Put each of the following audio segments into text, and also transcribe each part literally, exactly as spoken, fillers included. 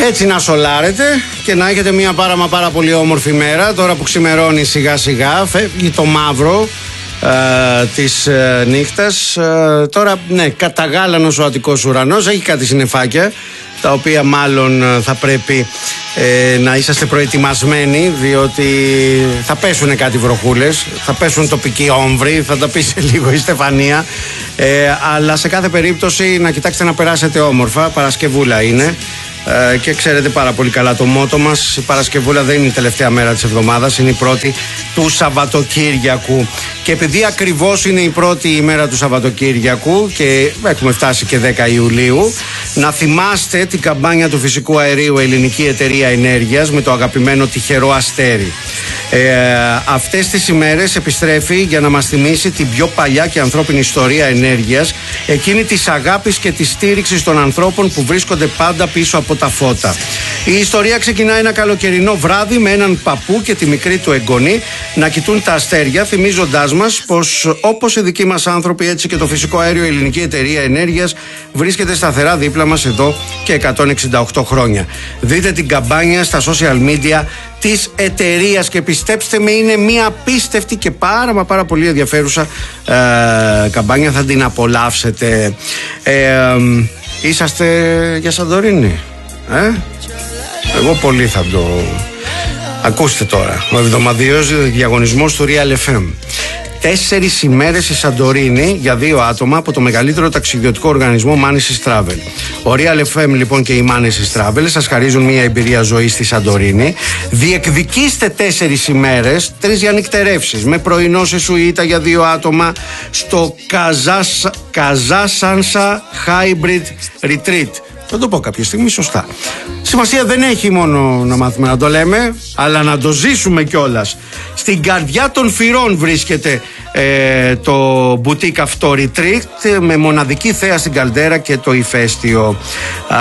Έτσι να σολάρετε και να έχετε μια πάρα μα πάρα πολύ όμορφη μέρα. Τώρα που ξημερώνει σιγά σιγά, φεύγει το μαύρο ε, της ε, νύχτας. ε, Τώρα ναι, καταγάλανος ο Αττικός ουρανός. Έχει κάτι συννεφάκια τα οποία μάλλον θα πρέπει ε, να είσαστε προετοιμασμένοι, διότι θα πέσουν κάτι βροχούλες, θα πέσουν τοπικοί όμβροι, θα τα πει σε λίγο η Στεφανία, ε, αλλά σε κάθε περίπτωση να κοιτάξετε να περάσετε όμορφα. Παρασκευούλα είναι. Ε, και ξέρετε πάρα πολύ καλά το μότο μας. Η Παρασκευούλα δεν είναι η τελευταία μέρα της εβδομάδας, είναι η πρώτη του Σαββατοκύριακου. Και επειδή ακριβώς είναι η πρώτη ημέρα του Σαββατοκύριακου και έχουμε φτάσει και δέκα Ιουλίου, να θυμάστε την καμπάνια του φυσικού αερίου Ελληνική Εταιρεία Ενέργειας με το αγαπημένο τυχερό αστέρι. Ε, αυτές τις ημέρες επιστρέφει για να μας θυμίσει την πιο παλιά και ανθρώπινη ιστορία ενέργειας, εκείνη της αγάπης και της στήριξης των ανθρώπων που βρίσκονται πάντα πίσω από τα φώτα. Η ιστορία ξεκινάει ένα καλοκαιρινό βράδυ με έναν παππού και τη μικρή του εγγονή να κοιτούν τα αστέρια, θυμίζοντάς μας πως όπως οι δικοί μας άνθρωποι, έτσι και το φυσικό αέριο Ελληνική Εταιρεία Ενέργειας βρίσκεται σταθερά δίπλα μας εδώ και εκατόν εξήντα οκτώ χρόνια. Δείτε την καμπάνια στα social media της εταιρείας και πιστέψτε με, είναι μια απίστευτη και πάρα μα πάρα πολύ ενδιαφέρουσα ε, καμπάνια. Θα την απολαύσετε. ε, ε, Είσαστε για Σαντορίνη? Ε? Εγώ πολύ θα το... Ακούστε τώρα, ο εβδομαδιαίος διαγωνισμός του Real εφ εμ. Τέσσερις ημέρες στη Σαντορίνη για δύο άτομα από το μεγαλύτερο ταξιδιωτικό οργανισμό Manesis Travel. Ο Real εφ εμ λοιπόν και η Manesis Travel σας χαρίζουν μια εμπειρία ζωής στη Σαντορίνη. Διεκδικήστε τέσσερις ημέρες, τρεις για νυχτερεύσεις με πρωινό σε σουίτα για δύο άτομα στο Καζάσανσα Hybrid Retreat. Θα το πω κάποια στιγμή σωστά. Σημασία δεν έχει μόνο να μάθουμε να το λέμε, αλλά να το ζήσουμε κιόλας. Στην καρδιά των Φυρών βρίσκεται ε, το μπουτίκ αυτό Retreat, με μοναδική θέα στην καλντέρα και το ηφαίστειο. Α,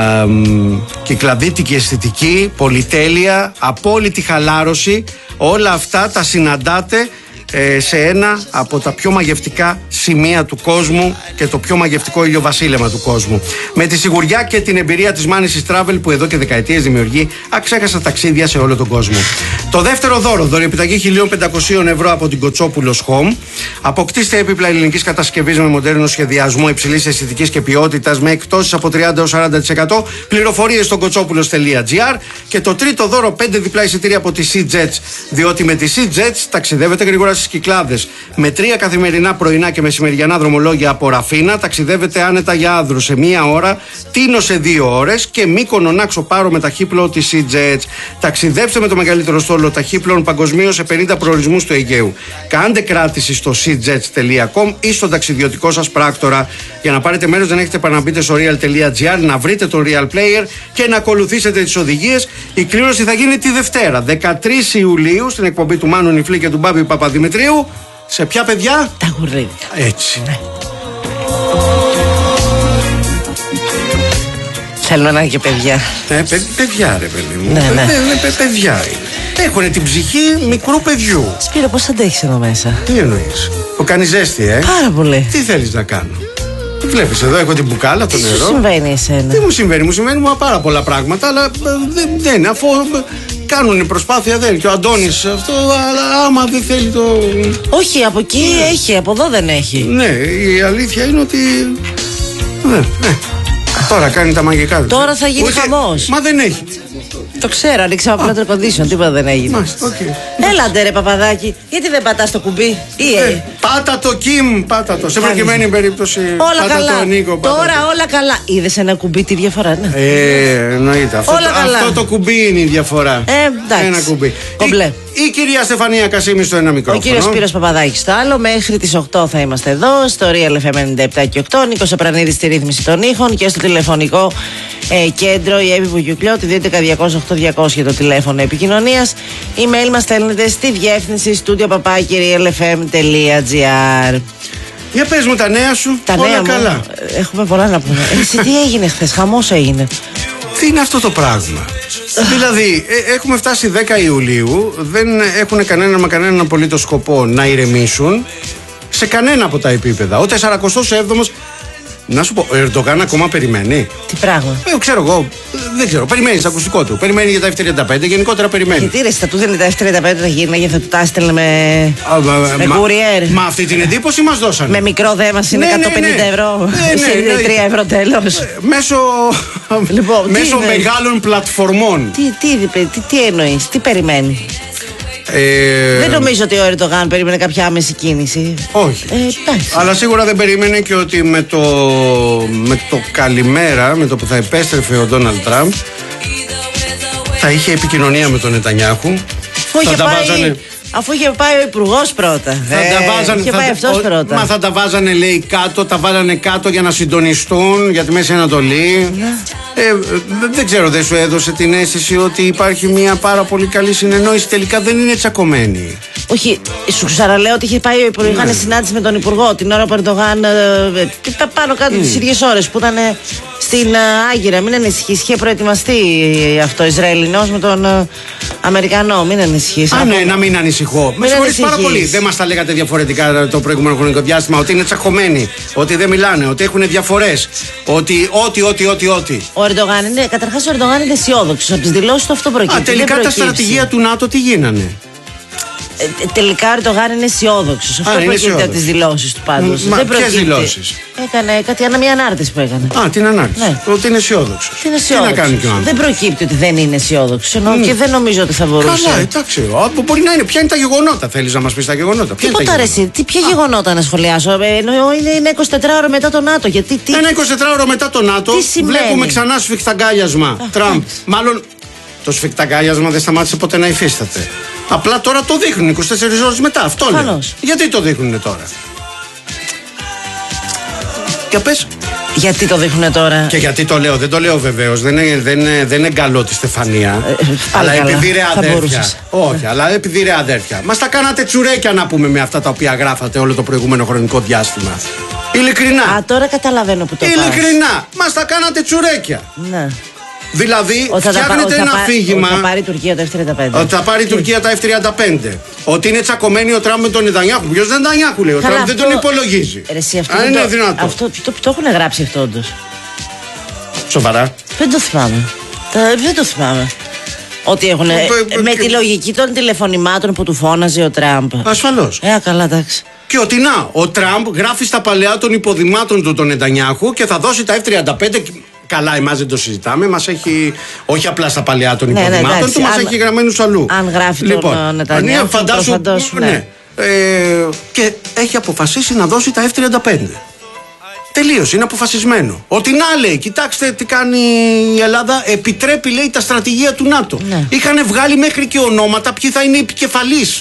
κυκλαδίτικη αισθητική, πολυτέλεια, απόλυτη χαλάρωση. Όλα αυτά τα συναντάτε σε ένα από τα πιο μαγευτικά σημεία του κόσμου και το πιο μαγευτικό ηλιοβασίλεμα του κόσμου. Με τη σιγουριά και την εμπειρία της Manesis Travel που εδώ και δεκαετίες δημιουργεί αξέχαστα ταξίδια σε όλο τον κόσμο. Το δεύτερο δώρο, δωρεοεπιταγή χίλια πεντακόσια ευρώ από την Κοτσόπουλος Home. Αποκτήστε έπιπλα ελληνικής κατασκευής με μοντέρνο σχεδιασμό υψηλής αισθητικής και ποιότητας με εκπτώσεις από τριάντα έως σαράντα τοις εκατό. Πληροφορίες στο κοτσόπουλος τελεία τζι άρ. Και το τρίτο δώρο, πέντε διπλά εισιτήρια από τη SeaJets. Διότι με τη SeaJets ταξιδεύετε γρήγορα στις Κυκλάδες. Με τρία καθημερινά πρωινά και μεσημεριανά δρομολόγια από Ραφίνα ταξιδεύετε άνετα για Άνδρο σε μία ώρα, Τίνο σε δύο ώρες και Μύκονο Νάξο Πάρο με ταχύπλο της SeaJets. Ταξιδέψτε με το μεγαλύτερο στόλο ταχύπλων παγκοσμίως σε πενήντα προορισμούς του Αιγαίου. Κάντε κράτηση στο σι τζετς τελεία κομ ή στον ταξιδιωτικό σας πράκτορα. Για να πάρετε μέρος δεν έχετε παρά να μπείτε στο real τελεία τζι άρ, να βρείτε τον Real Player και να ακολουθήσετε τις οδηγίες. Η κλήρωση θα γίνει τη Δευτέρα, δεκατρείς Ιουλίου, στην εκπομπή του Μάνου Νιφλή και του Μπάμπη Παπαδημητρίου. Σε ποια παιδιά? Τα γουρίδια. Έτσι. Ναι. Θέλουμε να είναι και παιδιά. Ε, παι, παιδιά ρε παιδί μου. Ναι, ναι. Παι, παι, παιδιά είναι. Έχουνε την ψυχή μικρού παιδιού. Σπύρο, πώς αντέχεις εδώ μέσα? Τι εννοείς? Το κάνει ζέστη, ε? Πάρα πολύ. Τι θέλεις να κάνω? Τι βλέπεις εδώ, έχω την μπουκάλα, το Τι νερό. Τι σου συμβαίνει εσένα? Τι μου συμβαίνει? Μου συμβαίνει μου πάρα πολλά πράγματα, αλλά δεν, δεν αφού κάνουν προσπάθεια δεν. Και ο Αντώνης αυτό, αλλά άμα δεν θέλει το... Όχι, από εκεί ναι. Έχει, από εδώ δεν έχει. Ναι, η αλήθεια είναι ότι... Ναι, ναι. Τώρα κάνει τα μαγικά του. Τώρα θα γίνει Ούτε... χαμός. Μα δεν έχει. Το ξέρω, ανοίξαμε απλά το condition, τίποτα δεν έγινε. Μάλιστα, okay. Έλατε ρε παπαδάκι, γιατί δεν πατάς το κουμπί? Ή, ε, πάτα το Κιμ, πάτα το. Σε προκειμένη περίπτωση. Όλα πάτα καλά. Το Νίκο, πάτα τώρα το. όλα καλά. Είδες ένα κουμπί τι διαφορά, ναι. Ε, εννοείται. Αυτό, όλα καλά. Αυτό το κουμπί είναι η διαφορά. Ε, εντάξει. Ένα κουμπί. Κομπλέ. Η, η κυρία Στεφανία Κασίμη στο ένα μικρόφωνο. Ο κύριος Σπύρος Παπαδάκης στο άλλο. Μέχρι τις οκτώ θα είμαστε εδώ. Στο Real εφ εμ ενενήντα επτά και οκτώ. Νίκος Σοπρανίδης στη ρύθμιση των ήχων. Και στο τηλεφωνικό ε, κέντρο η Εύη Βουγιουκλιώτη δύο ένα ένα διακόσια οκτώ διακόσια το τηλέφωνο επικοινωνίας. Email μας στέλνετε στη διεύθυνση studio παπάκι real f m τελεία τζι άρ. Για πες μου τα νέα σου. Τα όλα νέα καλά. Μου, έχουμε πολλά να πούμε. Εσύ τι έγινε χθες? Χαμός έγινε. Τι είναι αυτό το πράγμα? Δηλαδή, ε, έχουμε φτάσει δέκα Ιουλίου, δεν έχουν κανένα μα κανέναν απολύτως σκοπό να ηρεμήσουν σε κανένα από τα επίπεδα. Ο σαρακοστός έβδομος Να σου πω, ο Ερντογάν ακόμα περιμένει. Τι πράγμα. Ε, ξέρω εγώ, δεν ξέρω. Περιμένει το ακουστικό του. Περιμένει για τα εφ τριάντα πέντε, γενικότερα περιμένει. Γιατί ρε, θα του δίνει τα εφ τριάντα πέντε, θα γίνει, θα του τα έστελνε με. Α, μα, με μα, courier. Μα αυτή την εντύπωση μας δώσανε. Με μικρό δέμα είναι ναι, εκατόν πενήντα ναι, ναι. ευρώ. Ναι, ναι, ναι. τρία ευρώ τέλος. Ε, μέσω Λοιπόν, μέσω τι μεγάλων πλατφορμών. Τι, τι, τι, τι, τι εννοείς, τι περιμένει. Ε, Δεν νομίζω ότι ο Ερντογάν περίμενε κάποια άμεση κίνηση. Όχι. Ε, εντάξει. Αλλά σίγουρα δεν περίμενε και ότι με το, με το καλημέρα, με το που θα επέστρεφε ο Ντόναλντ Τραμπ, θα είχε επικοινωνία με τον Νετανιάχου. Αφού είχε, τα πάει, βάζανε, αφού είχε πάει ο υπουργός πρώτα. θα ε, τα βάζανε, είχε θα, πάει αυτός ο, πρώτα. Μα θα τα βάζανε, λέει, κάτω, τα βάλανε κάτω για να συντονιστούν για τη Μέση Ανατολή. Ναι. Ε, δεν, δεν ξέρω, δεν σου έδωσε την αίσθηση ότι υπάρχει μια πάρα πολύ καλή συνεννόηση? Τελικά δεν είναι τσακωμένη. Όχι, σου ξαναλέω ότι είχε πάει ο υπουργός, είχαν συνάντηση με τον υπουργό την ώρα που ο Ερντογάν. Ε, πάνω κάτω mm. τις ίδιες ώρες που ήταν στην ε, Άγκυρα. Μην ανησυχείς, είχε προετοιμαστεί αυτό ο Ισραηλινός με τον ε, Αμερικανό. Μην ανησυχείς. Α, ναι, να μην ανησυχώ. Με συγχωρείς πάρα πολύ. Δεν μας τα λέγατε διαφορετικά το προηγούμενο χρονικό διάστημα, ότι είναι τσακωμένοι, ότι δεν μιλάνε, ότι έχουν διαφορές, ότι ό,τι, ό,τι, ό,τι, ό,τι. Ο Ερντογάν είναι, καταρχάς ο Ερντογάν είναι αισιόδοξος. Από τις δηλώσεις του αυτό προκύπτει. Α, τελικά τα στρατηγία του ΝΑΤΟ τι γίνανε? Ε, τελικά ο Ερντογάν είναι αισιόδοξος. Αυτό προκύπτει από τις δηλώσεις του πάντως. Ποιες δηλώσεις? Έκανε κάτι, μια ανάρτηση που έκανε. Α, την ανάρτηση. Ναι. Ότι είναι αισιόδοξος. Τι είναι αισιόδοξος. Τι να κάνει και ο άνθρωπος? Δεν προκύπτει ότι δεν είναι αισιόδοξος. Ενώ Mm. και δεν νομίζω ότι θα μπορούσε. Καλά, εντάξει. Μπορεί να είναι. Ποια είναι τα γεγονότα? Θέλεις να μας πεις τα γεγονότα? Ποια Τίποτα ρε εσύ. Τι, ποια γεγονότα να σχολιάσω? Ε, Ενώ είναι, είναι εικοσιτετράωρο μετά το ΝΑΤΟ. Γιατί τι. Ένα εικοσιτετράωρο μετά το ΝΑΤΟ βλέπουμε ξανά σφιχταγκάλιασμα. Τραμπ. Μάλλον το σφιχταγκάλιασμα δεν σταμάτησε ποτέ να υφίσταται. Απλά τώρα το δείχνουν είκοσι τέσσερις ώρες μετά. Αυτό λέω. Γιατί το δείχνουν τώρα? Για πες. Γιατί το δείχνουν τώρα? Και γιατί το λέω? Δεν το λέω βεβαίως. Δεν είναι, δεν είναι, δεν είναι καλό τη Στεφανία. Ε, αλλά καλά. επειδή ρε αδέρφια. Μπορούσες. Όχι, αλλά επειδή ρε αδέρφια. Μας τα κάνατε τσουρέκια να πούμε με αυτά τα οποία γράφατε όλο το προηγούμενο χρονικό διάστημα. Ειλικρινά. Α, τώρα καταλαβαίνω που το πας. Ειλικρινά. Μας τα κάνατε τσουρέκια. Ναι. Δηλαδή, Ότι φτιάχνετε ένα αφήγημα. Ότι θα πάρει η Τουρκία τα εφ τριάντα πέντε. Ότι θα πάρει η Τουρκία τα εφ τριάντα πέντε. Ότι είναι τσακωμένοι ο Τραμπ με τον Νετανιάχου. Ποιος δεν Νετανιάχου λέει? Ο Τραμπ δεν τον υπολογίζει. Ρε, εσύ, αυτό Αν είναι το, δυνατό. Αυτό το, το έχουν γράψει αυτό όντως. Σοβαρά. Δεν το θυμάμαι. Τα, δεν το θυμάμαι. Ότι έχουν. Ε, ε, με τη λογική των τηλεφωνημάτων που του φώναζε ο Τραμπ. Ασφαλώς. Ε, καλά, εντάξει. Και ότι να, ο Τραμπ γράφει στα παλαιά των υποδημάτων του τον Νετανιάχου και θα δώσει τα εφ τριάντα πέντε. Καλά, εμάς δεν το συζητάμε. Μας έχει, όχι απλά στα παλαιά των ναι, υποδημάτων ναι, του, μας έχει γραμμένους αλλού. Αν γράφει λοιπόν, τον Νετανιάχου, φαντάσου, ναι. ναι. Ε, και έχει αποφασίσει να δώσει τα εφ τριάντα πέντε. Τελείως, είναι αποφασισμένο. Ότι να λέει, κοιτάξτε τι κάνει η Ελλάδα, επιτρέπει λέει τα στρατηγία του ΝΑΤΟ. Ναι. Είχαν βγάλει μέχρι και ονόματα ποιοι θα είναι επικεφαλής.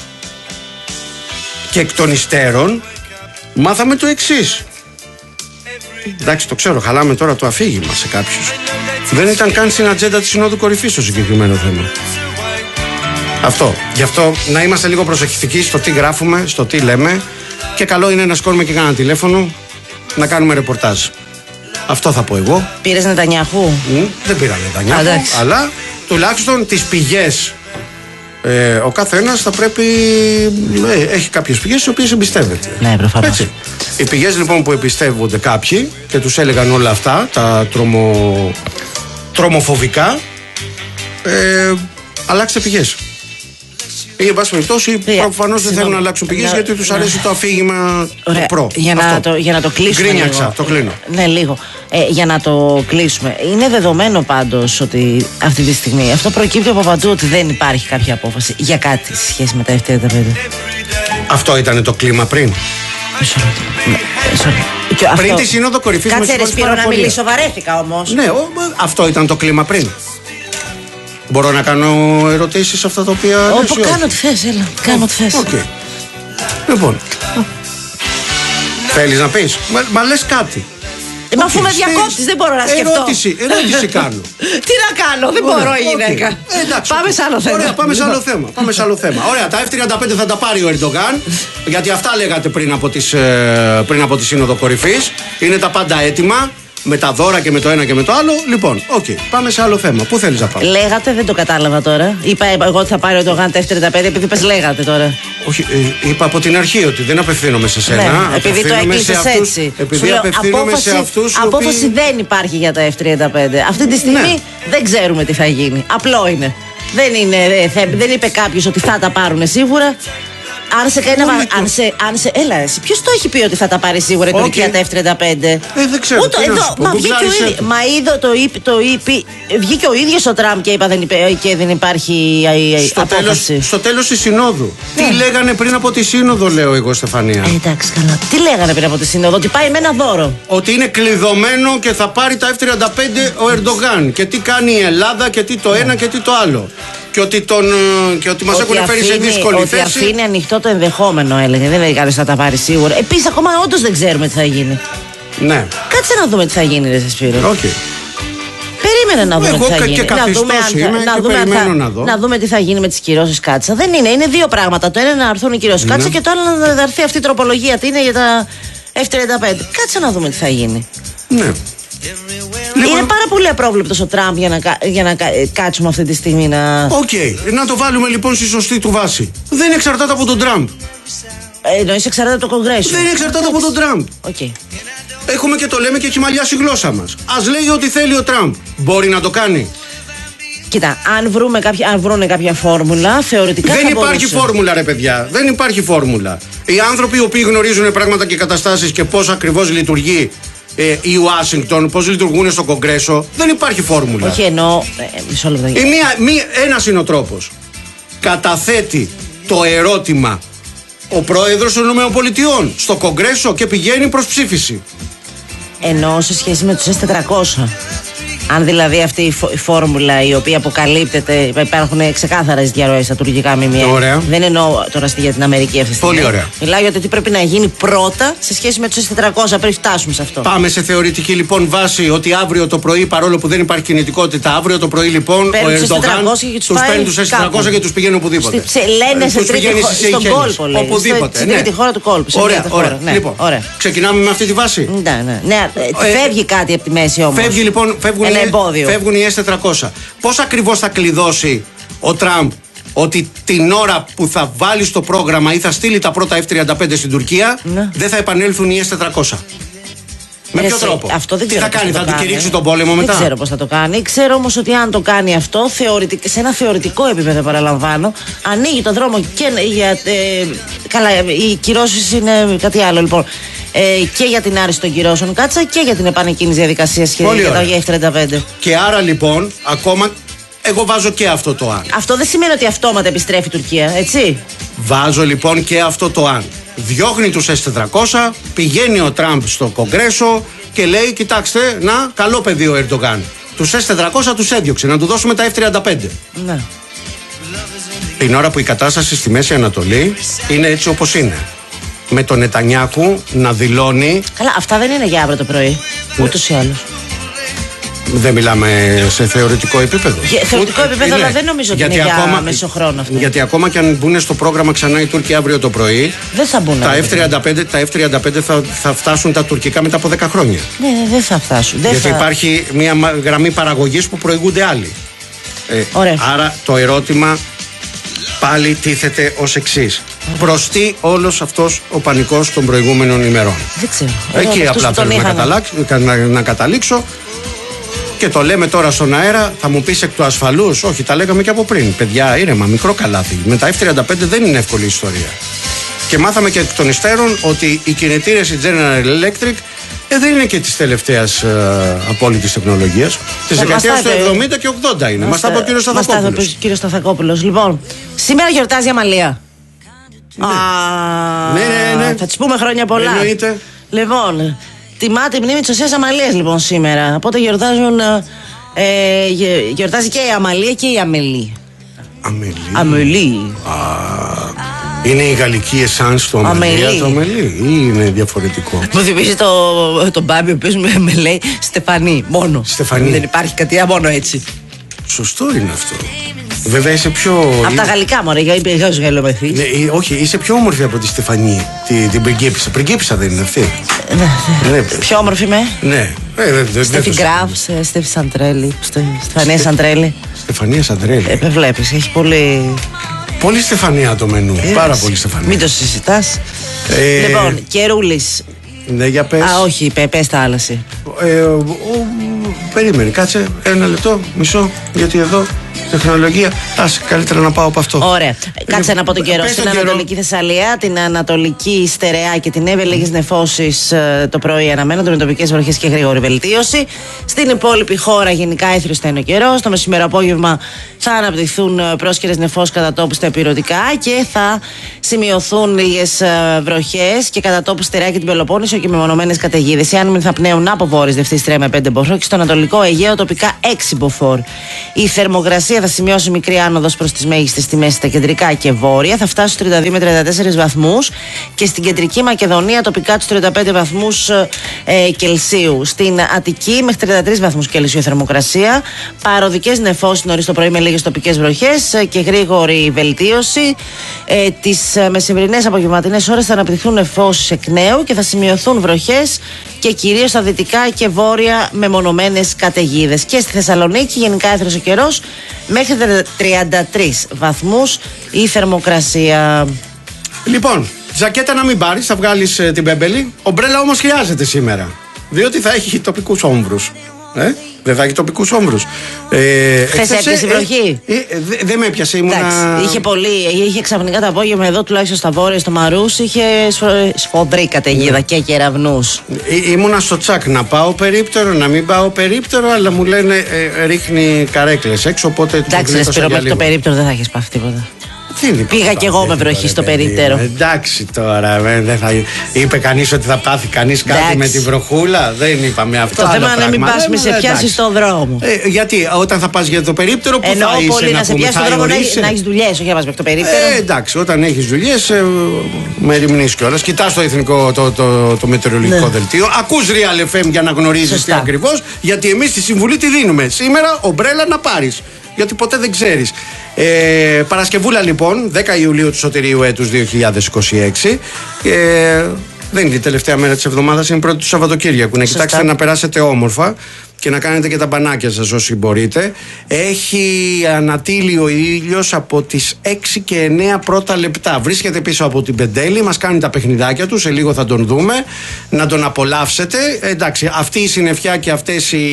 Και εκ των υστέρων μάθαμε το εξής. Εντάξει, το ξέρω, χαλάμε τώρα το αφήγημα σε κάποιους. Δεν ήταν καν στην ατζέντα της Συνόδου Κορυφής το συγκεκριμένο θέμα. Αυτό. Γι' αυτό να είμαστε λίγο προσεκτικοί στο τι γράφουμε, στο τι λέμε. Και καλό είναι να σκόρουμε και κανένα τηλέφωνο, να κάνουμε ρεπορτάζ. Αυτό θα πω εγώ. Πήρες Νετανιάχου? Mm, δεν πήρα Νετανιάχου, αλλά τουλάχιστον τις πηγές. Ε, ο καθένας θα πρέπει. Ε, έχει κάποιες πηγές τις οποίες εμπιστεύεται. Ναι, προφανώς. Έτσι. Οι πηγές λοιπόν που εμπιστεύονται κάποιοι και τους έλεγαν όλα αυτά, τα τρομο, τρομοφοβικά, ε, αλλάξτε πηγές. Ή εν πάση περιπτώσει, προφανώς δεν θέλουν να αλλάξουν πηγές γιατί τους αρέσει το αφήγημα το προ. Για να το, για να το κλείσουμε. Γκρίνιαξα, λίγο. το κλείνω. Ναι, λίγο. Ε, για να το κλείσουμε. Είναι δεδομένο πάντως ότι αυτή τη στιγμή αυτό προκύπτει από παντού ότι δεν υπάρχει κάποια απόφαση για κάτι σε σχέση με τα εφ τριάντα πέντε. Αυτό ήταν το κλίμα πριν. Μισό λεπτό. Πριν αυτό... τη Σύνοδο Κορυφής. Κάτσε ρε Σπύρο να μιλήσω, βαρέθηκα όμως. Ναι, ο, αυτό ήταν το κλίμα πριν. Μπορώ να κάνω ερωτήσεις σε αυτά τα οποία. Όπου κάνω ό,τι θες, έλα. Κάνω ό,τι θες. Okay. Λοιπόν. Θέλεις να πεις? Μα, μα λες κάτι. Ε, μα αφού με διακόψεις δεν μπορώ να σκεφτώ. Ερώτηση, ερώτηση κάνω. Τι να κάνω, δεν μπορώ η γυναίκα. Okay. Εντάξει, πάμε σε άλλο θέμα. Ωραία, πάμε σε άλλο θέμα. Πάμε σε άλλο θέμα. Ωραία, τα εφ τριάντα πέντε θα τα πάρει ο Ερντογάν. Γιατί αυτά λέγατε πριν από, τις, πριν από τη Σύνοδο Κορυφής. Είναι τα πάντα έτοιμα. Με τα δώρα και με το ένα και με το άλλο. Λοιπόν, οκ, okay, πάμε σε άλλο θέμα. Πού θέλεις να πάμε? Λέγατε, δεν το κατάλαβα τώρα. Είπα εγώ ότι θα πάρει ο Ερντογάν τα εφ τριάντα πέντε επειδή πες λέγατε τώρα. Όχι, ε, είπα από την αρχή ότι δεν απευθύνομαι σε σένα. Ναι, επειδή το έκλεισες έτσι. Επειδή λέω, απευθύνομαι απόφαση, σε αυτούς. Απόφαση οποίοι... δεν υπάρχει για τα εφ τριάντα πέντε. Αυτή τη στιγμή ναι. δεν ξέρουμε τι θα γίνει. Απλό είναι. Δεν, είναι, δεν είπε κάποιο ότι θα τα πάρουν σίγουρα. Αν σε κάνει αν σε, αν σε, έλα, ποιος το έχει πει ότι θα τα πάρει σίγουρα η okay. Τουρκία τα εφ τριάντα πέντε. Ε, δεν ξέρω. Ούτε εδώ. Μα βγήκε ο ίδιος. Μα είδω το είπε, το είπε. Βγήκε ο ίδιος ο Τραμπ και είπα δεν, είπε, και δεν υπάρχει στο απόφαση. Τέλος, στο τέλος της Συνόδου. Ναι. Τι λέγανε πριν από τη Σύνοδο, λέω εγώ, Στεφανία. Ε, εντάξει, καλά. Τι λέγανε πριν από τη Σύνοδο, ότι πάει με ένα δώρο. Ότι είναι κλειδωμένο και θα πάρει τα εφ τριάντα πέντε ο Ερντογάν. Και τι κάνει η Ελλάδα και τι το ένα και τι το άλλο. Και ότι, τον, και ότι μας έχουν φέρει σε δύσκολη ότι θέση. Ότι αφήνει ανοιχτό το ενδεχόμενο, έλεγε. Δεν λέει κανείς θα τα πάρει σίγουρα. Επίσης, ακόμα όντως δεν ξέρουμε τι θα γίνει. Ναι. Κάτσε να δούμε τι θα γίνει, ρε Σπύρο. Okay. Περίμενε να δούμε Εγώ τι θα γίνει. Και να δούμε, αν, είμαι να, και δούμε αν θα, να, δω. να δούμε τι θα γίνει με τις κυρώσεις Κάτσα. Δεν είναι. Είναι δύο πράγματα. Το ένα είναι να έρθουν οι κυρώσεις Κάτσα και το άλλο να έρθει αυτή η τροπολογία. Τι είναι για τα εφ τριάντα πέντε. Κάτσε να δούμε τι θα γίνει. Ναι. Είναι λοιπόν, πάρα πολύ απρόβλεπτος ο Τραμπ για να, για να κάτσουμε αυτή τη στιγμή να... Οκ, okay. Να το βάλουμε λοιπόν στη σωστή του βάση. Δεν εξαρτάται από τον Τραμπ. Ε, εννοείς εξαρτάται από το Κογκρέσιο. Δεν εξαρτάται από τον Τραμπ. Okay. Έχουμε και το λέμε και έχει μαλλιάσει η γλώσσα μας. Ας λέει ότι θέλει ο Τραμπ. Μπορεί να το κάνει. Κοίτα, αν, βρούμε κάποια, αν βρούνε κάποια φόρμουλα, θεωρητικά δεν θα υπάρχει μπορούσε. φόρμουλα, ρε παιδιά. Δεν υπάρχει φόρμουλα. Οι άνθρωποι οι οποίοι γνωρίζουν πράγματα και καταστάσεις και πώς ακριβώς λειτουργεί Ε, η Ουάσιγκτον, πώς λειτουργούν στο Κογκρέσο, δεν υπάρχει φόρμουλα. Όχι, εννοώ. Ε, μισό λεπτό. μία, μία, ένας είναι ο τρόπος. Καταθέτει το ερώτημα ο πρόεδρος των ΗΠΑ στο Κογκρέσο και πηγαίνει προς ψήφιση. Εννοώ σε σχέση με τους ες τετρακόσια. Αν δηλαδή αυτή η, φο- η φόρμουλα η οποία αποκαλύπτεται, υπάρχουν ξεκάθαρες διαρροές στα τουρκικά μήμια. Ωραία. Δεν εννοώ τώρα για την Αμερική αυτή τη στιγμή. Πολύ ωραία. Μιλάω για το τι πρέπει να γίνει πρώτα σε σχέση με τους ες τετρακόσια πριν φτάσουμε σε αυτό. Πάμε σε θεωρητική λοιπόν βάση ότι αύριο το πρωί, παρόλο που δεν υπάρχει κινητικότητα, αύριο το πρωί λοιπόν παίρνει ο Ερντογάν τους παίρνει τους ες τετρακόσια και τους πηγαίνει οπουδήποτε. Στη, σε, λένε σε τρίτη χώρα. Στον κόλπο λέει. Οπουδήποτε. Στην τρίτη χώρα του κόλπου. Ωραία, ωραία. Ναι, λοιπόν, ωραία. ξεκινάμε με αυτή τη βάση. Ναι, ναι. ναι. Ε, φεύγει κάτι από τη μέση όμως. Φεύγει λοιπόν, φεύγουν, ένα οι, εμπόδιο. φεύγουν οι ες τετρακόσια. Πώς ακριβώς θα κλειδώσει ο Τραμπ ότι την ώρα που θα βάλει στο πρόγραμμα ή θα στείλει τα πρώτα εφ τριάντα πέντε στην Τουρκία, ναι, δεν θα επανέλθουν οι ες τετρακόσια? Με ποιο τρόπο? Αυτό δεν Τι θα κάνει, θα, θα του κηρύξει τον πόλεμο δεν μετά? Δεν ξέρω πώς θα το κάνει. Ξέρω όμως ότι αν το κάνει αυτό, θεωρητικ, σε ένα θεωρητικό επίπεδο, παραλαμβάνω, ανοίγει το δρόμο και για. Ε, καλά, οι κυρώσεις είναι κάτι άλλο λοιπόν. Ε, και για την άρση των κυρώσεων Κάτσα και για την επανεκκίνηση διαδικασία σχετικά για εφ τριάντα πέντε. Και άρα λοιπόν, ακόμα. Εγώ βάζω και αυτό το αν. Αυτό δεν σημαίνει ότι αυτόματα επιστρέφει η Τουρκία, έτσι. Βάζω λοιπόν και αυτό το αν. Διώχνει τους ες τετρακόσια, πηγαίνει ο Τραμπ στο Κογκρέσο και λέει: κοιτάξτε, να, καλό παιδί ο Ερντογάν. Τους ες τετρακόσια τους έδιωξε, να του δώσουμε τα εφ τριάντα πέντε. Ναι. Την ώρα που η κατάσταση στη Μέση Ανατολή είναι έτσι όπως είναι. Με τον Νετανιάχου να δηλώνει. Καλά, αυτά δεν είναι για αύριο το πρωί. Ούτως ή άλλως. Δεν μιλάμε σε θεωρητικό επίπεδο. Για θεωρητικό Ούτε, επίπεδο, είναι. Αλλά δεν νομίζω ότι γιατί είναι ακόμα, για μεσοχρόνο αυτό. Γιατί ακόμα και αν μπουν στο πρόγραμμα ξανά οι Τούρκοι αύριο το πρωί, δεν θα μπουν. Τα εφ τριάντα πέντε, τα εφ τριάντα πέντε θα, θα φτάσουν τα τουρκικά μετά από δέκα χρόνια. Ναι, ναι, δεν θα φτάσουν. Δεν γιατί θα... υπάρχει μια γραμμή παραγωγής που προηγούνται άλλοι. Ε, άρα το ερώτημα πάλι τίθεται ως εξής. Προς τι όλος αυτός ο πανικός των προηγούμενων ημερών? Δεν ξέρω. Εκεί Ωραία, απλά θέλω να, να, να καταλήξω. Και το λέμε τώρα στον αέρα, θα μου πεις εκ του ασφαλούς. Όχι, τα λέγαμε και από πριν. Παιδιά, ήρεμα, μικρό καλάθι. Με τα εφ τριάντα πέντε δεν είναι εύκολη ιστορία. Και μάθαμε και εκ των υστέρων ότι οι κινητήρες, η General Electric, ε, δεν είναι και της τελευταίας ε, απόλυτης τεχνολογίας. Της δεκαετίας του εβδομήντα και ογδόντα είναι. Μας τα είπε ο κύριος Σταθακόπουλος. Μας τα είπε ο κύριος Σταθακόπουλος. Λοιπόν, σήμερα γιορτάζει η Αμαλία. Ναι. Α, ναι, ναι, ναι. Θα της πούμε χρόνια πολλά. Εννοείται. Λοιπόν, τιμάται η μνήμη της Οσίας Αμαλίας λοιπόν σήμερα. Οπότε γιορτάζουν. Ε, γιορτάζει και η Αμαλία και η Αμελή. Αμελή. Αμελή. Α, είναι η γαλλική εσάνς του Αμελία το Αμελή ή είναι διαφορετικό? Μου θυμίζει το, το μπάμπι ο οποίος με, με λέει Στεφανή μόνο. Στεφανή. Δεν υπάρχει κάτι μόνο έτσι. Σωστό είναι αυτό. Βέβαια είσαι πιο. Από τα γαλλικά μωρέ, για όσους γαλλομαθείς. Ναι, όχι, είσαι πιο όμορφη από τη Στεφανή, τη, την πριγκίπισσα. Πριγκίπισσα δεν είναι αυτή? Ναι, ναι. Πιο όμορφη είμαι. Ναι. Ε, δε, δε, Στέφη Γκράφ, Στέφη Σαντρέλη. Στεφανία Σαντρέλη. Στεφανία Σαντρέλη. Ε, βλέπεις, έχει πολύ. Πολύ Στεφανία το μενού. Ε, Πάρα πολύ Στεφανία. Μην το συζητάς. Ε, λοιπόν, Κερούλης. Ναι, για πες. Α, όχι, πε, πες τα άλλα εσύ. Ε, ο, ο, περίμενε, κάτσε ένα λεπτό, μισό, γιατί εδώ τεχνολογία. Άσε, καλύτερα να πάω από αυτό. Ωραία. Κάτσε να πω τον καιρό. Στην Ανατολική Θεσσαλία, την Ανατολική Στερεά και την Εύε, λίγες νεφώσεις το πρωί αναμένονται με τοπικές βροχές και γρήγορη βελτίωση. Στην υπόλοιπη χώρα, γενικά έθριος θα είναι ο καιρός. Το μεσημερό-απόγευμα θα αναπτυχθούν πρόσκαιρες νεφώσεις κατά τόπου στα ηπειρωτικά και θα σημειωθούν λίγες βροχές και κατά τόπου Στερεά και την Πελοπόννησο και μεμονωμένες καταιγίδες. Οι άνεμοι θα πνέουν από βόρειες Δευτής με πέντε μποφόρ και στο Ανατολικό Αιγαίο τοπικά έξι μποφόρ. Η θερμοκρασία θα σημειώσει μικρή άνοδος προς τις μέγιστες τιμές στα κεντρικά και βόρεια. Θα φτάσει στους τριάντα δύο με τριάντα τέσσερις βαθμούς και στην κεντρική Μακεδονία τοπικά τους τριάντα πέντε βαθμούς ε, Κελσίου. Στην Αττική μέχρι τριάντα τρεις βαθμούς Κελσίου θερμοκρασία. Παροδικές νεφώσεις νωρίς το πρωί με λίγες τοπικές βροχές ε, και γρήγορη βελτίωση. Ε, τις μεσημβρινές απογευματινές ώρες θα αναπτυχθούν νεφώσεις εκ νέου και θα σημειωθούν βροχές και κυρίως στα δυτικά και βόρεια μεμονωμένες καταιγίδες. Και στη Θεσσαλονίκη γενικά έθριος ο καιρός μέχρι τριάντα τρεις βαθμούς η θερμοκρασία. Λοιπόν, ζακέτα να μην πάρεις, θα βγάλεις ε, την πέμπελη. Ομπρέλα όμως χρειάζεται σήμερα, διότι θα έχει τοπικούς όμβρους. Ε? Δεν θα έχει τοπικούς όμβρους. Ε, Χθες έπιασε η βροχή. Ε, ε, δεν δε με έπιασε, ήμουνα... Εντάξει, είχε πολύ, είχε ξαφνικά το απόγευμα εδώ, τουλάχιστον στα βόρεια, στο Μαρούσι, είχε σφοδρή καταιγίδα και κεραυνούς. Ή, ήμουνα στο τσακ να πάω περίπτερο, να μην πάω περίπτερο, αλλά μου λένε ε, ρίχνει καρέκλες έξω, οπότε... Εντάξει, Σπύρο, μέχρι το περίπτερο δεν θα έχεις πάθει τίποτα. Πήγα κι εγώ με βροχή στο περίπτερο. Εντάξει τώρα, δεν θα... είπε κανείς ότι θα πάθει κανείς κάτι εντάξει. με τη βροχούλα. Δεν είπαμε αυτό. Το θέμα είναι να μην πας μη σε πιάσει στον δρόμο. Ε, γιατί όταν θα πας για το περίπτερο, πού ενώ θα είσαι πολύ να, να σε πιάσει στον δρόμο, να έχεις δουλειές, όχι να πας μέχρι το περίπτερο. Ε, εντάξει, όταν έχεις δουλειές, ε, με ρημνείς κιόλας. Κοιτάς το εθνικό, το, το, το, το μετεωρολογικό ναι. δελτίο. Ακούς Real εφ εμ για να γνωρίζεις τι ακριβώς. Γιατί εμείς τη συμβουλή τη δίνουμε. Σήμερα ομπρέλα να πάρεις. Γιατί ποτέ δεν ξέρεις. Ε, Παρασκευούλα λοιπόν, δέκα Ιουλίου του σωτηρίου έτους δύο χιλιάδες είκοσι έξι. Ε, δεν είναι η τελευταία μέρα της εβδομάδας, είναι η πρώτη του Σαββατοκύριακου. Να κοιτάξετε να περάσετε όμορφα και να κάνετε και τα μπανάκια σας όσοι μπορείτε. Έχει ανατείλει ο ήλιος από τις έξι και εννέα πρώτα λεπτά. Βρίσκεται πίσω από την Πεντέλη, μας κάνει τα παιχνιδάκια του, σε λίγο θα τον δούμε, να τον απολαύσετε. Εντάξει, αυτή η συννεφιά και αυτές οι,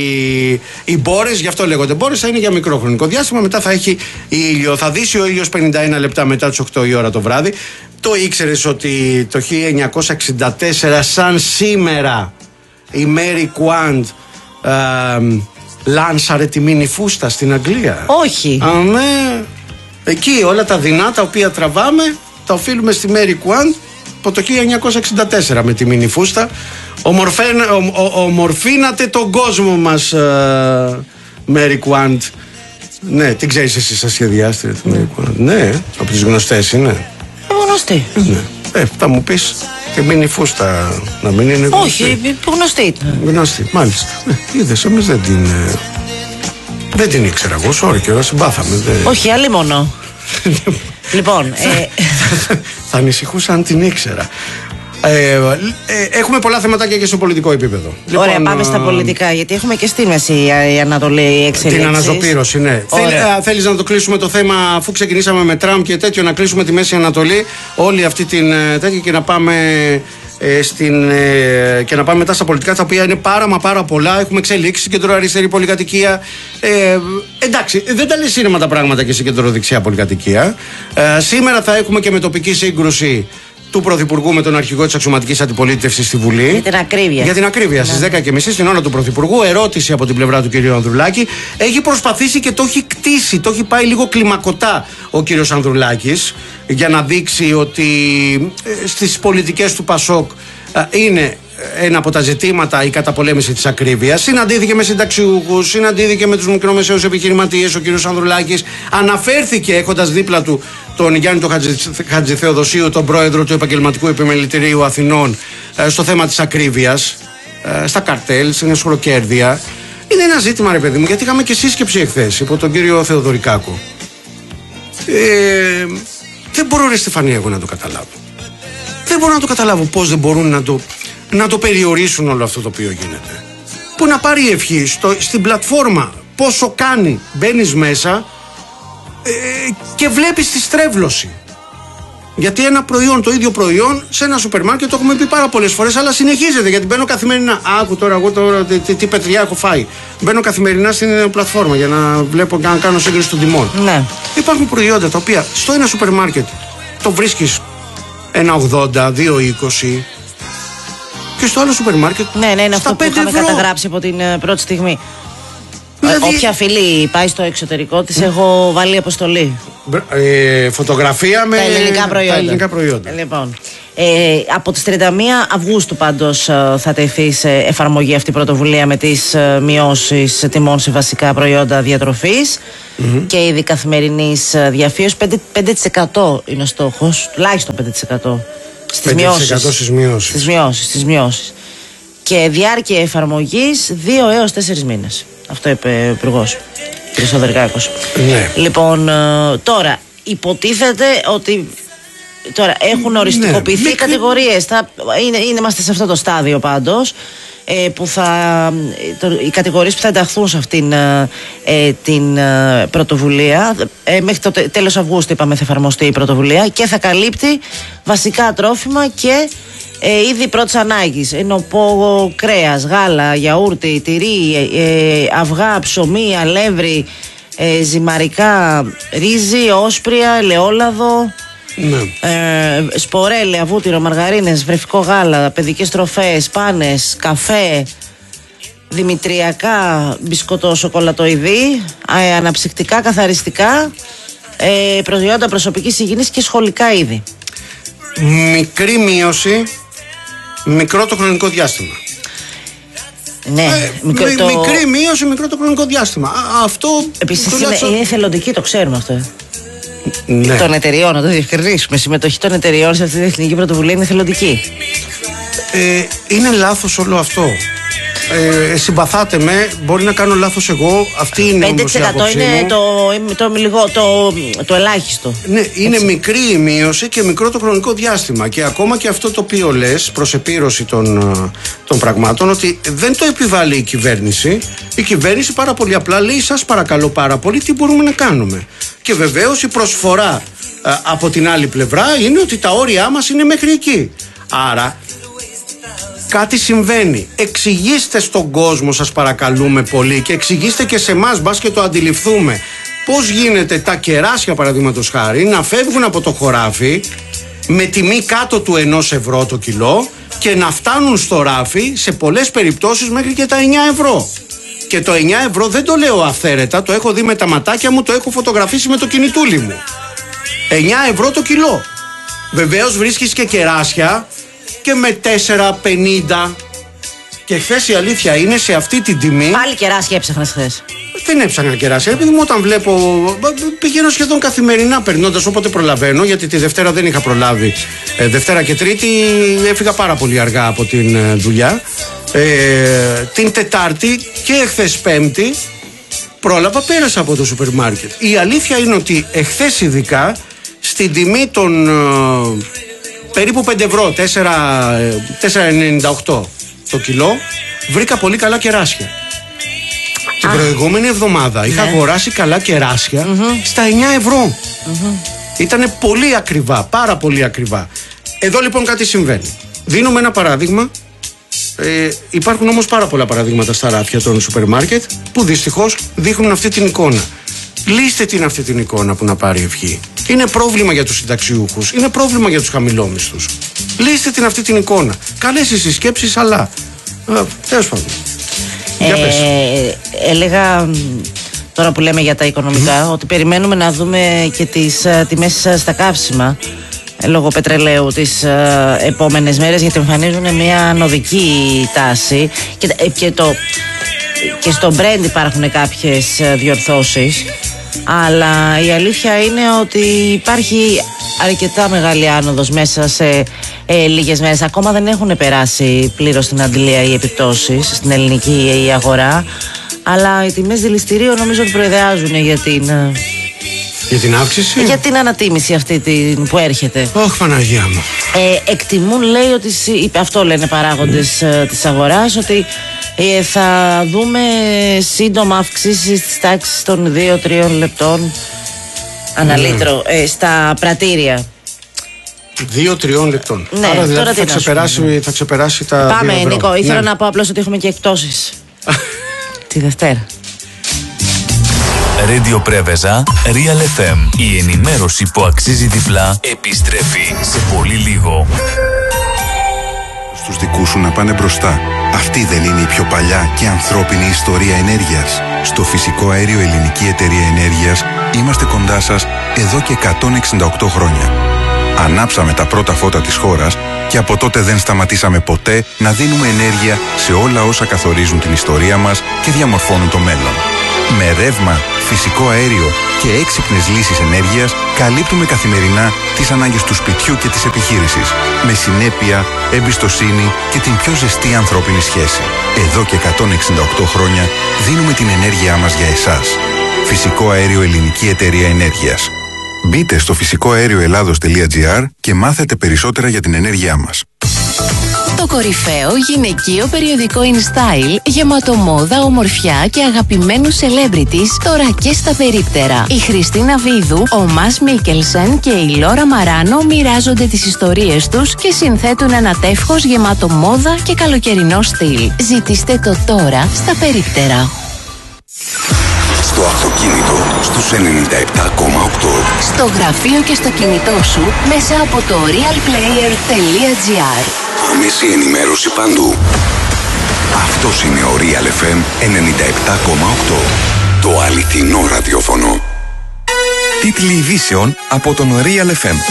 οι μπόρες, γι' αυτό λέγονται μπόρες, θα είναι για μικρό χρονικό διάστημα. Μετά θα έχει ήλιο, θα δύσει ο ήλιος πενήντα ένα λεπτά μετά τις οκτώ η ώρα το βράδυ. Το ήξερες ότι το χίλια εννιακόσια εξήντα τέσσερα, σαν σήμερα, η Mary Quant Uh, λάνσαρε τη μίνι φούστα στην Αγγλία. Όχι. Αμέ. Εκεί όλα τα δεινά τα οποία τραβάμε τα οφείλουμε στη Mary Quant από το χίλια εννιακόσια εξήντα τέσσερα με τη μίνι φούστα. Ομορφέ, ο, ο, ομορφήνατε τον κόσμο μας, uh, Mary Quant. Ναι, την ξέρεις εσύ σαν σχεδιάστρια τη Mary Quant. Ναι, από τις γνωστές είναι. Γνωστή. Ναι. Ε, θα μου πεις και μείνει φούστα να μην είναι γνωστή. Όχι, γνωστή ήταν. Γνωστή, μάλιστα. Ε, είδες, εμείς δεν την... Ε, δεν την ήξερα εγώ, sorry και ώρα συμπάθαμε. Δε... Όχι, άλλη μόνο. Λοιπόν... Ε... θα ανησυχούσα αν την ήξερα. Ε, ε, έχουμε πολλά θεματάκια και στο πολιτικό επίπεδο. Ωραία, λοιπόν, πάμε στα πολιτικά, γιατί έχουμε και στη μέση η Ανατολή εξελίξεις. Την αναζωπήρωση, ναι. Θέλ, ε, θέλεις να το κλείσουμε το θέμα, αφού ξεκινήσαμε με Τραμπ και τέτοιο, να κλείσουμε τη Μέση Ανατολή, όλη αυτή την τέτοια και να πάμε... Ε, στην, ε, και να πάμε μετά στα πολιτικά, τα οποία είναι πάρα μα πάρα πολλά. Έχουμε εξελίξει στην κεντροαριστερή πολυκατοικία. Ε, εντάξει, δεν τα λες σύννεμα τα πράγματα και στην κεντροδεξιά πολυκατοικία. Ε, σήμερα θα έχουμε και με τοπική σύγκρουση του Πρωθυπουργού με τον αρχηγό της αξιωματικής αντιπολίτευσης στη Βουλή. Για την ακρίβεια. Για την ακρίβεια. Ναι. Στις δέκα και μισή στην ώρα του Πρωθυπουργού, ερώτηση από την πλευρά του κ. Ανδρουλάκη. Έχει προσπαθήσει και το έχει κτίσει, το έχει πάει λίγο κλιμακωτά ο κ. Ανδρουλάκης για να δείξει ότι στις πολιτικές του Πασόκ είναι ένα από τα ζητήματα η καταπολέμηση της ακρίβειας. Συναντήθηκε με συνταξιούχους, συναντήθηκε με τους μικρομεσαίους επιχειρηματίες ο κ. Ανδρουλάκης. Αναφέρθηκε έχοντας δίπλα του τον Γιάννη τον Χατζη, Χατζηθεοδοσίου, τον πρόεδρο του Επαγγελματικού Επιμελητηρίου Αθηνών, στο θέμα της ακρίβειας, στα καρτέλ, στην εσχροκέρδεια. Είναι ένα ζήτημα, ρε παιδί μου, γιατί είχαμε και σύσκεψη εχθές υπό τον κύριο Θεοδωρικάκο. Ε, δεν μπορώ, ρε Στεφανία, εγώ να το καταλάβω. Δεν μπορώ να το καταλάβω πώς δεν μπορούν να το, να το περιορίσουν όλο αυτό το οποίο γίνεται. Που να πάρει ευχή στο, στην πλατφόρμα, πόσο κάνει, μπαίνεις μέσα ε, και βλέπεις τη στρέβλωση. Γιατί ένα προϊόν, το ίδιο προϊόν, σε ένα σούπερ μάρκετ, το έχουμε πει πάρα πολλές φορές, αλλά συνεχίζεται. Γιατί μπαίνω καθημερινά. Άκου τώρα, εγώ τώρα τι, τι, τι πετριά έχω φάει. Μπαίνω καθημερινά στην πλατφόρμα για να βλέπω και να κάνω σύγκριση των τιμών. Ναι. Υπάρχουν προϊόντα τα οποία στο ένα σούπερ μάρκετ το βρίσκεις ένα ογδόντα, δύο είκοσι. Και στο άλλο σούπερ μάρκετ. Ναι, ναι, είναι αυτό που είχαμε ευρώ. καταγράψει από την uh, πρώτη στιγμή. Δηλαδή... Όποια φίλη πάει στο εξωτερικό της, έχω βάλει αποστολή. Ε, φωτογραφία με τα ελληνικά προϊόντα. Τα ελληνικά προϊόντα. Λοιπόν, ε, από τις τριάντα μία Αυγούστου πάντως θα τεθεί σε εφαρμογή αυτή η πρωτοβουλία με τις μειώσεις τιμών σε βασικά προϊόντα διατροφής mm-hmm. και είδη καθημερινής διαφύωσης. πέντε τοις εκατό είναι ο στόχος, τουλάχιστον πέντε τοις εκατό στις μειώσεις. στις μειώσεις. Στις μειώσεις, στις μειώσεις. Και διάρκεια εφαρμογής δύο έως τέσσερις μήνες. Αυτό είπε ο Υπουργός, κ. Σοδεργάκος. Ναι. Λοιπόν, τώρα υποτίθεται ότι τώρα έχουν οριστικοποιηθεί ναι. οι κατηγορίες. Θα, είναι, είναι, είμαστε σε αυτό το στάδιο πάντως. Ε, που θα, το, οι κατηγορίες που θα ενταχθούν σε αυτήν ε, την ε, πρωτοβουλία ε, μέχρι το τέλος Αυγούστου είπαμε θα εφαρμοστεί η πρωτοβουλία και θα καλύπτει βασικά τρόφιμα και ε, είδη πρώτης ανάγκης, ενώ πω κρέας, γάλα, γιαούρτι, τυρί, ε, αυγά, ψωμί, αλεύρι, ε, ζυμαρικά, ρύζι, όσπρια, ελαιόλαδο, ναι. ε, σπορέλαια, βούτυρο, μαργαρίνες, βρεφικό γάλα, παιδικές τροφές, πάνες, καφέ, δημητριακά, μπισκοτό, σοκολατοειδή, ε, αναψυκτικά, καθαριστικά, ε, προϊόντα προσωπικής υγιεινής και σχολικά είδη. Μικρή μείωση, μικρό το χρονικό διάστημα. Ναι, ε, μικρό, μι, το... μικρή μείωση, μικρό το χρονικό διάστημα. Α, αυτό. Επίσης τουλάχιστον... είναι, είναι εθελοντική, το ξέρουμε αυτό. Ναι. Των εταιριών, να το διευκρινίσουμε. Η συμμετοχή των εταιριών σε αυτή την εθνική πρωτοβουλία είναι εθελοντική. Ε, είναι λάθος όλο αυτό. Ε, συμπαθάτε με, μπορεί να κάνω λάθος εγώ. Αυτή είναι όμως η άποψή μου. είναι το, το, το, το, το ελάχιστο. Ναι, είναι έτσι. Μικρή η μείωση και μικρό το χρονικό διάστημα. Και ακόμα και αυτό το οποίο λες προς επίρρωση των, των πραγμάτων, ότι δεν το επιβάλλει η κυβέρνηση. Η κυβέρνηση πάρα πολύ απλά λέει: σας παρακαλώ πάρα πολύ, τι μπορούμε να κάνουμε. Και βεβαίως η προσφορά α, από την άλλη πλευρά είναι ότι τα όρια μας είναι μέχρι εκεί. Άρα κάτι συμβαίνει. Εξηγήστε στον κόσμο, σας παρακαλούμε πολύ, και εξηγήστε και σε εμάς, μπας και το αντιληφθούμε, πώς γίνεται τα κεράσια, παραδείγματος χάρη, να φεύγουν από το χωράφι με τιμή κάτω του ενός ευρώ το κιλό και να φτάνουν στο ράφι σε πολλές περιπτώσεις μέχρι και τα εννιά ευρώ. Και το εννιά ευρώ δεν το λέω αυθαίρετα, το έχω δει με τα ματάκια μου, το έχω φωτογραφίσει με το κινητούλι μου. εννιά ευρώ το κιλό. Βεβαίως βρίσκεις και κεράσια και με τέσσερα πενήντα. Και χθες η αλήθεια είναι σε αυτή την τιμή. Πάλι κεράσια έψαχνες χθες? Δεν έψαχνα κεράσια, επειδή μου όταν βλέπω, πηγαίνω σχεδόν καθημερινά περνώντας όποτε προλαβαίνω, γιατί τη Δευτέρα δεν είχα προλάβει. ε, Δευτέρα και Τρίτη έφυγα πάρα πολύ αργά από την ε, δουλειά. ε, Την Τετάρτη και εχθές Πέμπτη πρόλαβα, πέρασα από το σούπερ μάρκετ. Η αλήθεια είναι ότι εχθές ειδικά στην τιμή των ε, περίπου πέντε ευρώ, τέσσερα ενενήντα οκτώ το κιλό, βρήκα πολύ καλά κεράσια. Την ah. προηγούμενη εβδομάδα είχα ναι. αγοράσει καλά κεράσια mm-hmm. στα εννιά ευρώ. Mm-hmm. Ήτανε πολύ ακριβά, πάρα πολύ ακριβά. Εδώ λοιπόν κάτι συμβαίνει. Δίνουμε ένα παράδειγμα. Ε, υπάρχουν όμως πάρα πολλά παραδείγματα στα ράφια των σούπερ μάρκετ που δυστυχώς δείχνουν αυτή την εικόνα. Λύστε την αυτή την εικόνα που να πάρει ευχή. Είναι πρόβλημα για τους συνταξιούχους, είναι πρόβλημα για τους χαμηλόμισθους. Λύστε την αυτή την εικόνα. Καλές οι συσκέψεις, αλλά τέλος πάντων. Ε, έλεγα τώρα που λέμε για τα οικονομικά mm. ότι περιμένουμε να δούμε και τις uh, τιμές uh, στα καύσιμα ε, λόγω πετρελαίου τις uh, επόμενες μέρες, γιατί εμφανίζουν μια ανωδική τάση και, ε, και, το, και στο Brent υπάρχουν κάποιες uh, διορθώσεις, αλλά η αλήθεια είναι ότι υπάρχει αρκετά μεγάλη άνοδος μέσα σε ε, λίγες μέρες. Ακόμα δεν έχουν περάσει πλήρως στην αντιλία οι επιπτώσεις στην ελληνική η αγορά, αλλά οι τιμές δηληστηρίων νομίζω ότι προειδεάζουν για την, για την αύξηση, για την ανατίμηση αυτή την, που έρχεται. Ωχ, Παναγία μου. Ε, εκτιμούν, λέει, ότι αυτό λένε παράγοντες mm. της αγοράς, ότι ε, θα δούμε σύντομα αυξήσεις στις τάξεις των δύο με τρία λεπτών αναλύτρο ε, στα πρατήρια. Δύο-τριών λεπτών. Ναι, άρα δηλαδή τώρα θα ξεπεράσει, θα ξεπεράσει τα. Πάμε, δύο ευρώ. Νίκο. Ήθελα ναι. να πω απλώς ότι έχουμε και εκπτώσεις τη Δευτέρα. Radio Πρέβεζα, Real εφ εμ. Η ενημέρωση που αξίζει διπλά επιστρέφει σε πολύ λίγο. Στους δικούς σου να πάνε μπροστά. Αυτή δεν είναι η πιο παλιά και ανθρώπινη ιστορία ενέργειας? Στο φυσικό αέριο Ελληνική Εταιρεία Ενέργειας είμαστε κοντά σας εδώ και εκατόν εξήντα οκτώ χρόνια. Ανάψαμε τα πρώτα φώτα της χώρας και από τότε δεν σταματήσαμε ποτέ να δίνουμε ενέργεια σε όλα όσα καθορίζουν την ιστορία μας και διαμορφώνουν το μέλλον. Με ρεύμα, φυσικό αέριο και έξυπνες λύσεις ενέργειας καλύπτουμε καθημερινά τις ανάγκες του σπιτιού και της επιχείρησης. Με συνέπεια, εμπιστοσύνη και την πιο ζεστή ανθρώπινη σχέση. Εδώ και εκατόν εξήντα οκτώ χρόνια δίνουμε την ενέργειά μας για εσάς. Φυσικό αέριο Ελληνική Εταιρεία Ενέργειας. Μπείτε στο φυσικό αέριο ελλάδος τελεία τζι άρ και μάθετε περισσότερα για την ενέργειά μας. Το κορυφαίο γυναικείο περιοδικό InStyle, γεμάτο μόδα, ομορφιά και αγαπημένους celebrities, τώρα και στα περίπτερα. Η Χριστίνα Βίδου, ο Μας Μίκελσεν και η Λόρα Μαράνο μοιράζονται τις ιστορίες τους και συνθέτουν ένα τεύχος γεμάτο μόδα και καλοκαιρινό στυλ. Ζητήστε το τώρα στα περίπτερα. Στο αυτοκίνητο στους ενενήντα επτά κόμμα οκτώ. Στο γραφείο και στο κινητό σου μέσα από το real player τελεία τζι άρ. Άμεση ενημέρωση παντού. Αυτός είναι ο Real εφ εμ ενενήντα επτά κόμμα οκτώ. Το αληθινό ραδιόφωνο. Τίτλοι ειδήσεων από τον Real εφ εμ.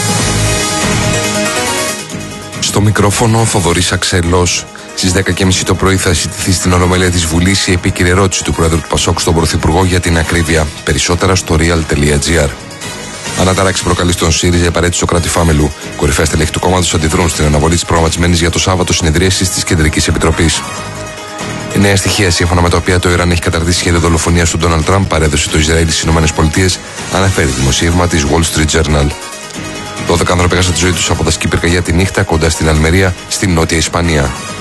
Στο μικρόφωνο ο Θοδωρής Αξέλος. Στις δέκα και μισή το πρωί θα συζητηθεί στην Ολομέλεια της Βουλής η επίκαιρη ερώτηση του Πρόεδρου του Πασόκ στον Πρωθυπουργό για την ακρίβεια. Περισσότερα στο real τελεία τζι άρ. Ανατάραξη προκαλεί στον ΣΥΡΙΖΑ η παρέτηση του Κρατηφάμελου. Κορυφαία στελέχη του κόμματος αντιδρούν στην αναβολή της προγραμματισμένης για το Σάββατο συνεδρίασης της Κεντρικής Επιτροπής. Η νέα στοιχεία, σύμφωνα με τα οποία το Ιράν έχει καταρτήσει σχέδιο δολοφονίας του Ντόναλντ Τραμπ, παρέδωσε το Ισραήλ στις ΗΠΑ, αναφέρει δημοσίευμα της Wall Street Journal. δώδεκα άνθρωποι έχασαν τη ζωή τους από δασική πυρκαγιά τη νύχτα κοντά στην Αλμερία, στην Νότια Ισπανία.